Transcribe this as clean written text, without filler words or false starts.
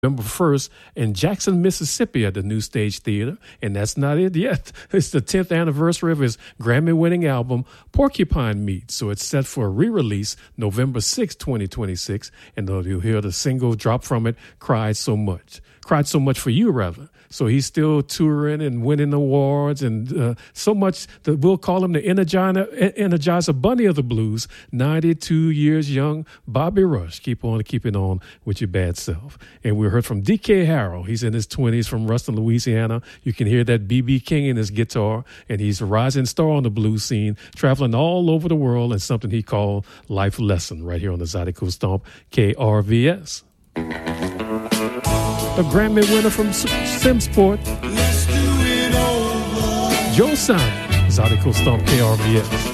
November 1st in Jackson, Mississippi at the New Stage Theater. And that's not it yet. It's the 10th anniversary of his Grammy-winning album, Porcupine Meat. So it's set for a re-release November 6, 2026. And you'll hear the single drop from it, Cried So Much for You, rather. So he's still touring and winning awards and so much that we'll call him the Energizer Bunny of the blues. 92 years young, Bobby Rush. Keep on keeping on with your bad self. And we heard from D.K. Harrell. He's in his 20s from Ruston, Louisiana. You can hear that B.B. King in his guitar. And he's a rising star on the blues scene, traveling all over the world, and something he called Life Lesson right here on the Zydeco Stomp, KRVS. A Grammy winner from SimSport, Joe Simon, Zydeco Stomp, KRVS.